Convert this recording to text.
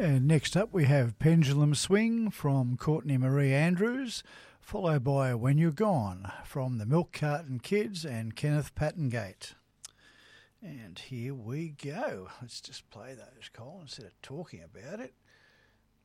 And next up we have Pendulum Swing from Courtney Marie Andrews, followed by When You're Gone from the Milk Carton Kids and Kenneth Pattengate. And here we go. Let's just play those, Cole, instead of talking about it.